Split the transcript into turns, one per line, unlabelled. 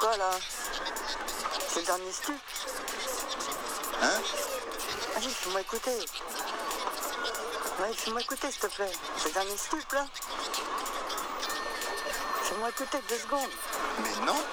quoi là? C'est le dernier stup?
Hein?
Allez, fais-moi écouter. Ouais, fais-moi écouter s'il te plaît. C'est le dernier stup là? Fais-moi écouter 2 secondes.
Mais non.